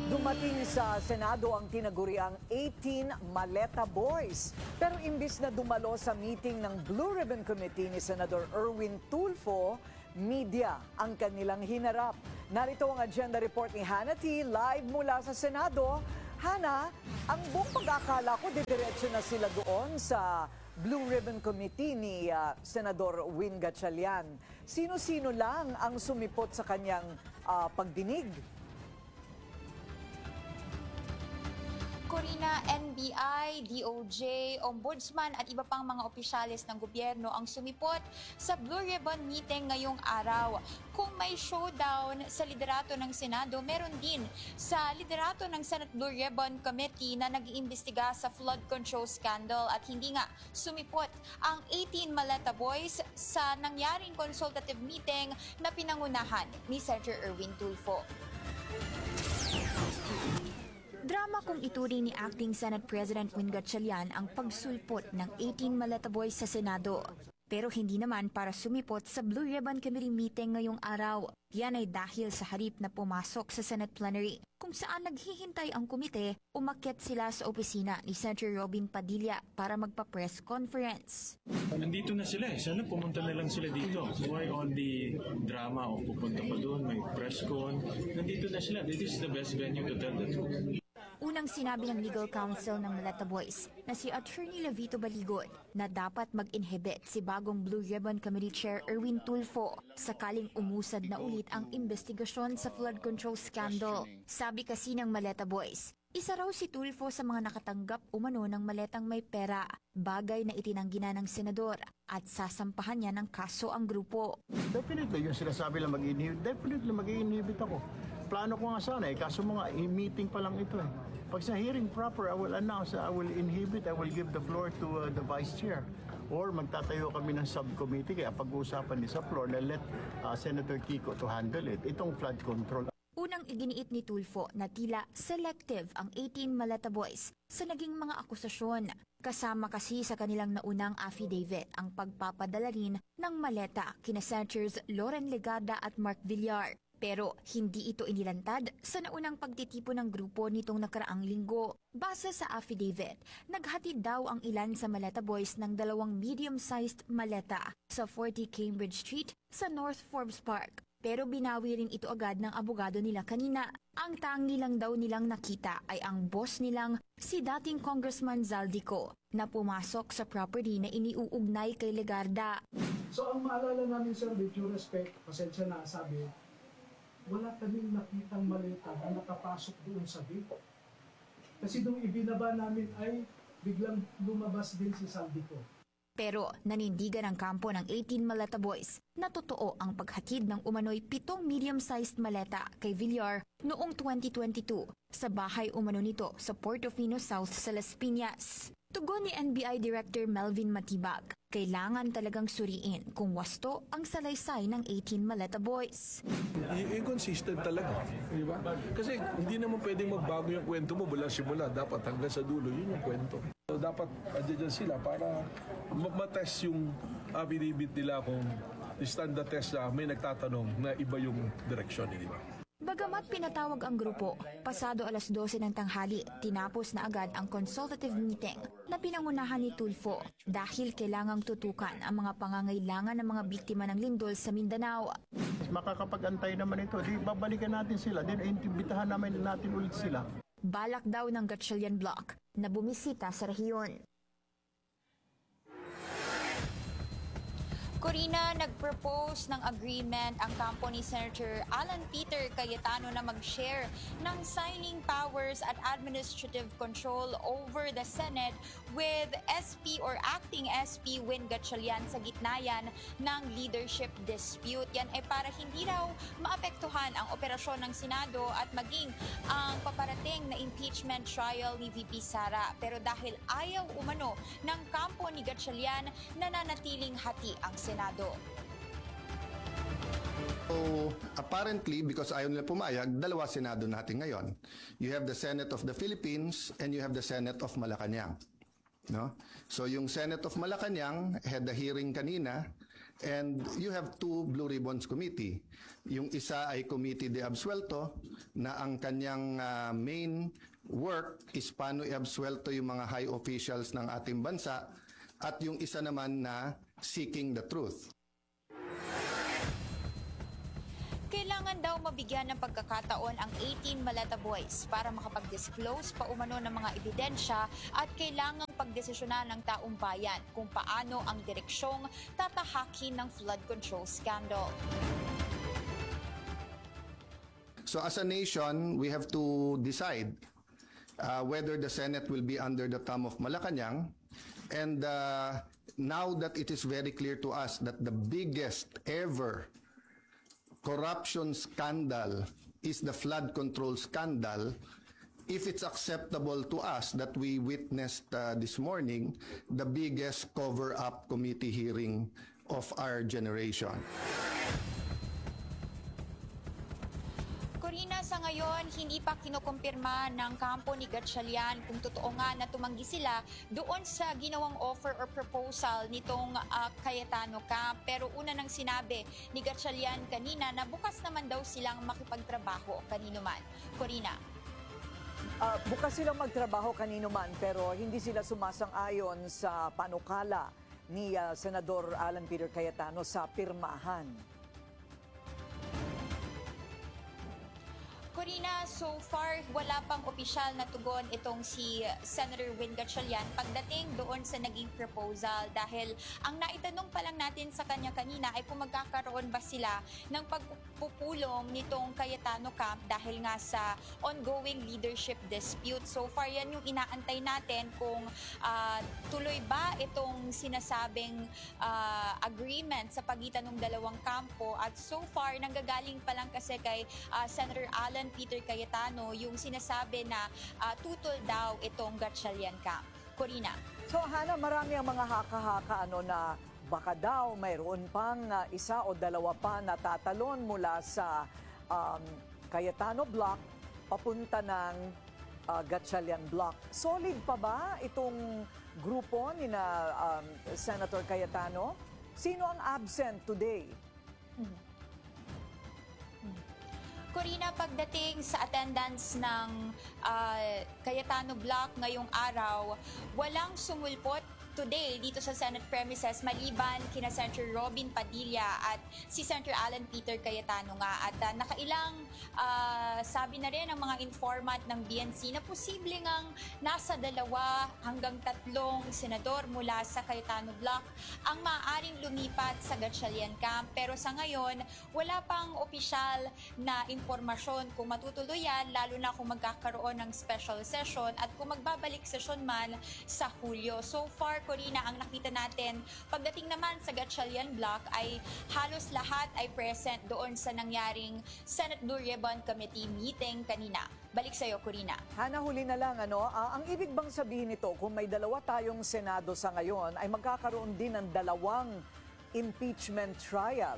Dumating sa Senado ang tinaguriang 18 Maleta Boys. Pero imbis na dumalo sa meeting ng Blue Ribbon Committee ni Senador Erwin Tulfo, media ang kanilang hinarap. Narito ang agenda report ni Hannah T. live mula sa Senado. Hannah, ang buong pag-akala ko didiretso na sila doon sa Blue Ribbon Committee ni Senador Win Gatchalian. Sino-sino lang ang sumipot sa kanyang pagdinig? Corina, NBI, DOJ, Ombudsman at iba pang mga opisyalis ng gobyerno ang sumipot sa Blue Ribbon meeting ngayong araw. Kung may showdown sa liderato ng Senado, meron din sa liderato ng Senate Blue Ribbon Committee na nag-iimbestiga sa flood control scandal at hindi nga sumipot ang 18 Maleta Boys sa nangyaring consultative meeting na pinangunahan ni Senator Erwin Tulfo. Drama kung ituring ni Acting Senate President Win Gatchalian ang pagsulpot ng 18 Maleta Boys sa Senado. Pero hindi naman para sumipot sa Blue Ribbon Committee meeting ngayong araw. Yan ay dahil sa harip na pumasok sa Senate plenary kung saan naghihintay ang komite, umakyat sila sa opisina ni Senator Robin Padilla para magpa-press conference. Nandito na sila eh. Sana pumunta na lang sila dito. Why all the drama of pupunta pa doon, may press con. Nandito na sila. This is the best venue to tell the truth. Unang sinabi ng legal counsel ng Maleta Boys na si Attorney Levito Baligon na dapat mag-inhibit si bagong Blue Ribbon Committee Chair Erwin Tulfo sakaling umusad na ulit ang investigasyon sa flood control scandal. Sabi kasi ng Maleta Boys, isa raw si Tulfo sa mga nakatanggap umano ng maletang may pera, bagay na itinanggi na ng senador at sasampahan niya ng kaso ang grupo. Definitely, yung sinasabi lang mag-inhibit, definitely mag-inhibit ako. Plano ko nga sana kaso mga meeting pa lang ito eh. Pag sa hearing proper, I will announce, I will inhibit, I will give the floor to the Vice Chair. Or magtatayo kami ng subcommittee, kaya pag-uusapan ni sa floor na let Senator Kiko to handle it. Itong flood control. Unang iginiit ni Tulfo na tila selective ang 18 Maleta Boys sa naging mga akusasyon. Kasama kasi sa kanilang naunang affidavit ang pagpapadala rin ng maleta kina Senators Loren Legarda at Mark Villar. Pero hindi ito inilantad sa naunang pagtitipo ng grupo nitong nakaraang linggo. Base sa affidavit, naghatid daw ang ilan sa Maleta Boys ng dalawang medium-sized maleta sa 40 Cambridge Street sa North Forbes Park. Pero binawi rin ito agad ng abogado nila kanina. Ang tangi lang daw nilang nakita ay ang boss nilang si dating Congressman Zaldico na pumasok sa property na iniuugnay kay Legarda. So ang maalala namin sir, with due respect, pasensya na sabi, wala kaming nakitang maleta na nakapasok doon sa gate. Kasi nung ibinaba namin ay biglang lumabas din si Zaldico. Pero nanindigan ang kampo ng 18 Maleta Boys na totoo ang paghatid ng umano'y 7 medium-sized maleta kay Villar noong 2022 sa bahay umano nito sa Portofino South sa Las Piñas. Tugon ni NBI Director Melvin Matibag, kailangan talagang suriin kung wasto ang salaysay ng 18 Maleta Boys. Inconsistent talaga, di ba? Kasi hindi naman pwedeng magbago yung kwento mo mula simula, dapat hanggang sa dulo, yun yung kwento. So, dapat adyan sila para matest yung affidavit nila kung stand the test na may nagtatanong na iba yung direksyon, di ba? Bagamat pinatawag ang grupo, pasado alas 12 ng tanghali, tinapos na agad ang consultative meeting na pinangunahan ni Tulfo dahil kailangang tutukan ang mga pangangailangan ng mga biktima ng lindol sa Mindanao. Makakapag-antay naman ito, di babalikan natin sila, din imbitahan natin ulit sila. Balak daw ng Gatchalian Block na bumisita sa rehiyon. Corina, nag-propose ng agreement ang kampo ni Senator Alan Peter Cayetano na mag-share ng signing powers at administrative control over the Senate with SP or Acting SP Win Gatchalian sa gitna yan ng leadership dispute. Yan ay para hindi raw maapektuhan ang operasyon ng Senado at maging ang paparating na impeachment trial ni VP Sara. Pero dahil ayaw umano ng kampo ni Gatchalian, nananatiling hati ang Senado. So, apparently, because ayaw nila pumayag, dalawa Senado natin ngayon. You have the Senate of the Philippines and you have the Senate of Malacanang. No? So, yung Senate of Malacanang had a hearing kanina And you have two Blue Ribbons Committee. Yung isa ay Committee de Absuelto na ang kanyang main work is paano i-absuelto yung mga high officials ng ating bansa, at yung isa naman na Seeking the Truth. Kailangan daw mabigyan ng pagkakataon ang 18 Maleta Boys para makapag-disclose pa umano ng mga ebidensya at kailangang pagdesisyonan ng taong bayan kung paano ang direksyong tatahakin ng flood control scandal. So as a nation, we have to decide whether the Senate will be under the thumb of Malacanang. And now that it is very clear to us that the biggest ever corruption scandal is the flood control scandal, if it's acceptable to us that we witnessed this morning the biggest cover-up committee hearing of our generation. Corina, sa ngayon, hindi pa kinukumpirma ng kampo ni Gatchalian kung totoo nga na tumanggi sila doon sa ginawang offer or proposal nitong Cayetano Camp. Pero una nang sinabi ni Gatchalian kanina na bukas naman daw silang makipagtrabaho kanino man. Corina. Bukas silang magtrabaho kanino man, pero hindi sila sumasang-ayon sa panukala ni Senador Alan Peter Cayetano sa pirmahan. Corina, so far wala pang opisyal na tugon itong si Senator Win Gatchalian pagdating doon sa naging proposal, dahil ang naitanong pa lang natin sa kanya kanina ay kung magkakaroon ba sila ng pagpupulong nitong Cayetano Camp dahil nga sa ongoing leadership dispute. So far yan yung inaantay natin kung tuloy ba itong sinasabing agreement sa pagitan ng dalawang kampo, at so far nanggagaling pa lang kasi kay Senator Alan Peter Cayetano yung sinasabi na tutol daw itong Gatchalian Camp. Corina. So Hana, marami ang mga haka-haka na baka daw mayroon pang isa o dalawa pa na tatalon mula sa Cayetano Block papunta ng Gatchalian Block. Solid pa ba itong grupo ni Senator Cayetano? Sino ang absent today? Corina, pagdating sa attendance ng Cayetano Block ngayong araw, walang sumulpot today dito sa Senate premises maliban kina Senator Robin Padilla at si Senator Alan Peter Cayetano nga. At nakailang sabi na rin ang mga informant ng BNC na posible ngang nasa 2 hanggang 3 senador mula sa Cayetano Block ang maaaring lumipat sa Gatchalian Camp. Pero sa ngayon, wala pang opisyal na impormasyon kung matutuloy yan, lalo na kung magkakaroon ng special session at kung magbabalik session man sa Hulyo. So far, Corina, ang nakita natin, pagdating naman sa Gatchalian Block ay halos lahat ay present doon sa nangyaring Senate Blue Ribbon Committee meeting kanina. Balik sa'yo, Corina. Hana, huli na lang, ang ibig bang sabihin nito, kung may 2 tayong Senado sa ngayon, ay magkakaroon din ng 2 impeachment trial?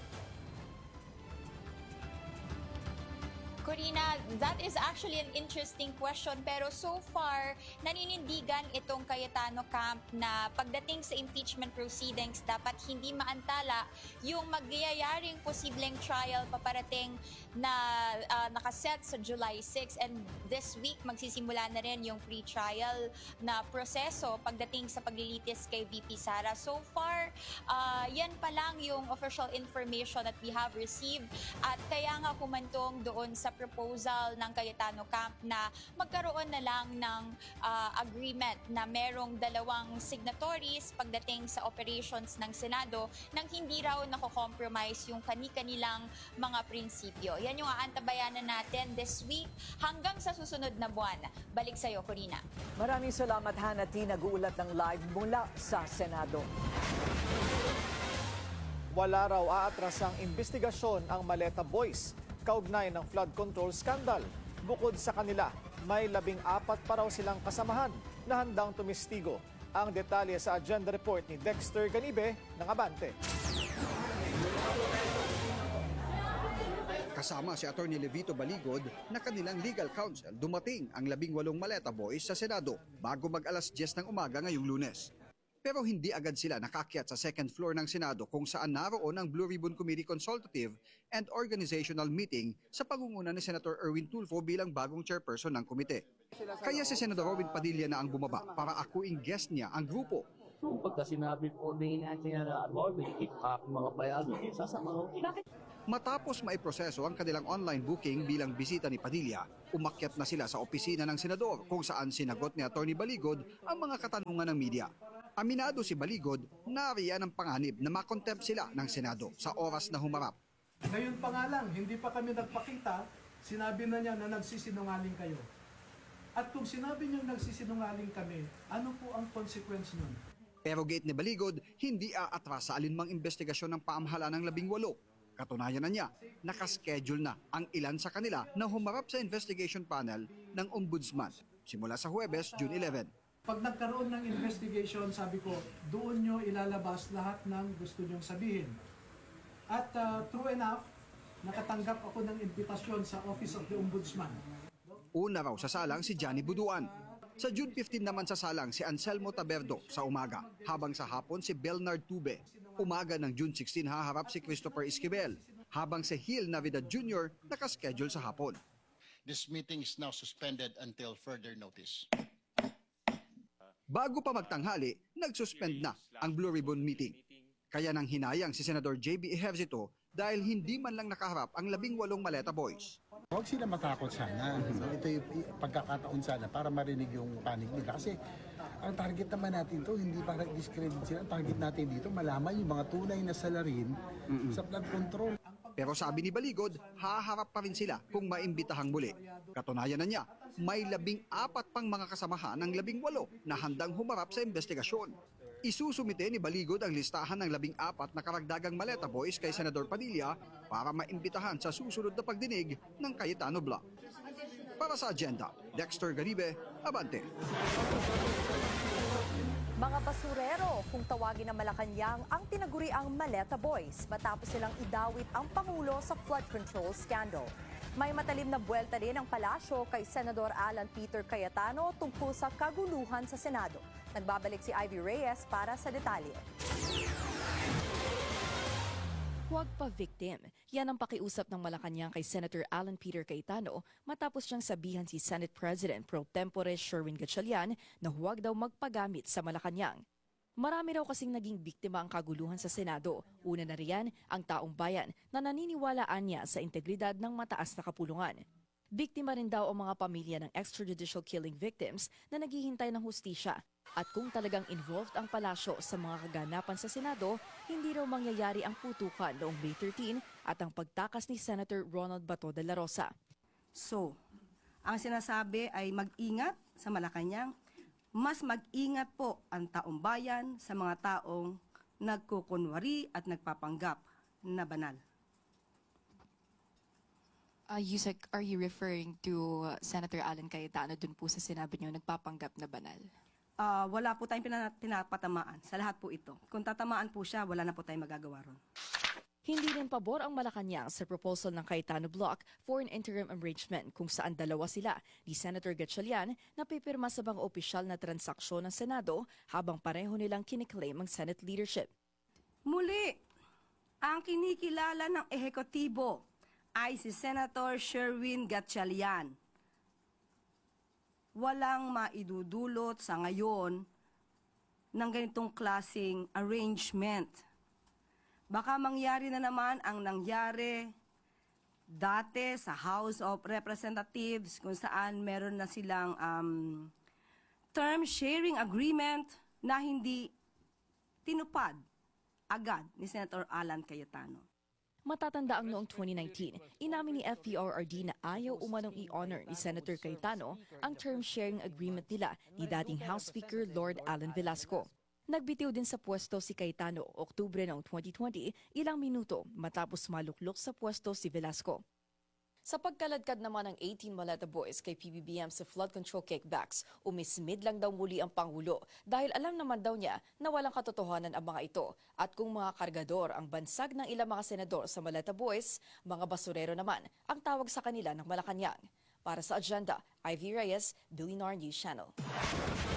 Corina, that is actually an interesting question, pero so far, naninindigan itong Cayetano Camp na pagdating sa impeachment proceedings, dapat hindi maantala yung magyayaring posibleng trial paparating na nakaset sa July 6, and this week magsisimula na rin yung pre-trial na proseso pagdating sa paglilitis kay VP Sara. So far, yan pa lang yung official information that we have received, at kaya nga kumantong doon sa proposal ng Cayetano Camp na magkaroon na lang ng agreement na merong 2 signatories pagdating sa operations ng Senado nang hindi raw nako-compromise yung kani-kanilang mga prinsipyo. Yan yung aantabayanan natin this week hanggang sa susunod na buwan. Balik sa'yo, Corina. Maraming salamat, Hana T. Nag-uulat ng live mula sa Senado. Wala raw aatrasang investigasyon ang Maleta Boys kaugnay ng flood control scandal. Bukod sa kanila, may 14 pa raw silang kasamahan na handang tumistigo. Ang detalye sa agenda report ni Dexter Ganibe ng Abante. Kasama si Atty. Levito Baligod na kanilang legal counsel, dumating ang 18 Maleta Boys sa Senado bago mag-10:00 ng umaga ngayong Lunes. Pero hindi agad sila nakakyat sa second floor ng Senado kung saan naroon ang Blue Ribbon Committee Consultative and Organizational Meeting sa pangunguna ni Senator Erwin Tulfo bilang bagong chairperson ng komite. Kaya si Senador Robin Padilla na ang bumaba para akuing guest niya ang grupo. Pagka sinabi po ni mga bayado, sasama ko. Matapos maiproseso ang kanilang online booking bilang bisita ni Padilla, umakyat na sila sa opisina ng senador kung saan sinagot ni Atty. Baligod ang mga katanungan ng media. Aminado si Baligod na ariyan ang panganib na makontempt sila ng Senado sa oras na humarap. Ngayon pa nga lang, hindi pa kami nagpakita, sinabi na niya na nagsisinungaling kayo. At kung sinabi niyo nagsisinungaling kami, ano po ang consequence nun? Pero gate ni Baligod, hindi aatras sa alinmang investigasyon ng paamahala ng 18. Katunayan na niya, nakaschedule na ang ilan sa kanila na humarap sa investigation panel ng Ombudsman simula sa Huwebes, June 11. Pag nagkaroon ng investigation, sabi ko, doon nyo ilalabas lahat ng gusto nyong sabihin. At true enough, nakatanggap ako ng imbitasyon sa Office of the Ombudsman. Una raw sa salang si Johnny Buduan. Sa June 15 naman sa salang si Anselmo Taberdo sa umaga, habang sa hapon si Belnard Tube. Umaga ng June 16 haharap si Christopher Esquivel, habang si Gil Navidad Jr. nakaschedule sa hapon. This meeting is now suspended until further notice. Bago pa magtanghali, nagsuspend na ang Blue Ribbon meeting. Kaya nang hinayang si Senador J.B. Ejercito dahil hindi man lang nakaharap ang 18 Maleta Boys. Huwag sila matakot sana. So, ito yung pagkakataon sana para marinig yung panig nila. Kasi ang target naman natin to hindi para discredit sila. Ang target natin dito, malaman yung mga tunay na salarin sa flood control. Pero sabi ni Baligod, haharap pa rin sila kung maimbitahang muli. Katunayan na niya, may 14 pang mga kasamahan ng 18 na handang humarap sa investigasyon. Isusumite ni Baligod ang listahan ng 14 na karagdagang Maleta Boys kay Senador Padilla para maimbitahan sa susunod na pagdinig ng Cayetano Block. Para sa agenda, Dexter Garibe, Abante. Mga basurero, kung tawagin ng Malacanang ang tinaguriang Maleta Boys matapos silang idawit ang Pangulo sa flood control scandal. May matalim na buwelta din ang palasyo kay Senador Alan Peter Cayetano tungkol sa kaguluhan sa Senado. Nagbabalik si Ivy Reyes para sa detalye. Huwag pa victim. Yan ang pakiusap ng Malacanang kay Senator Alan Peter Cayetano matapos siyang sabihan si Senate President Pro Tempore Sherwin Gatchalian na huwag daw magpagamit sa Malacanang. Marami raw kasing naging biktima ang kaguluhan sa Senado. Una na riyan ang taong bayan na naniniwalaan niya sa integridad ng mataas na kapulungan. Biktima rin daw ang mga pamilya ng extrajudicial killing victims na naghihintay ng hustisya. At kung talagang involved ang palasyo sa mga kaganapan sa Senado, hindi raw mangyayari ang putukan noong May 13 at ang pagtakas ni Senator Ronald Bato de la Rosa. So, ang sinasabi ay mag-ingat sa Malacanang. Mas mag-ingat po ang taong bayan sa mga taong nagkukunwari at nagpapanggap na banal. Yusek, are you referring to Senator Alan Cayetano dun po sa sinabi niyo nagpapanggap na banal? Wala po tayong pinapatamaan sa lahat po ito. Kung tatamaan po siya, wala na po tayong magagawa ron. Hindi rin pabor ang Malacanang sa proposal ng Cayetano Block for an interim arrangement kung saan dalawa sila ni Senator Gatchalian na pipirma sa mga opisyal na transaksyon ng Senado habang pareho nilang kiniklaim ang Senate leadership. Muli, ang kinikilala ng ehekutibo ay si Senator Sherwin Gatchalian. Walang maidudulot sa ngayon ng ganitong klaseng arrangement. Baka mangyari na naman ang nangyari dati sa House of Representatives kung saan meron na silang term sharing agreement na hindi tinupad agad ni Senator Alan Cayetano. Matatanda ang noong 2019, inamin ni FPRRD na ayaw umanong i-honor ni Senator Cayetano ang term sharing agreement nila ni dating House Speaker Lord Alan Velasco. Nagbitiw din sa pwesto si Cayetano Oktubre noong 2020, ilang minuto matapos maluklok sa pwesto si Velasco. Sa pagkaladkad naman ng 18 Maleta Boys kay PBBM sa flood control kickbacks, umismid lang daw muli ang Pangulo dahil alam naman daw niya na walang katotohanan ang mga ito. At kung mga kargador ang bansag ng ilang mga senador sa Maleta Boys, mga basurero naman ang tawag sa kanila ng Malacanang. Para sa agenda, Ivy Reyes, Billionaire News Channel.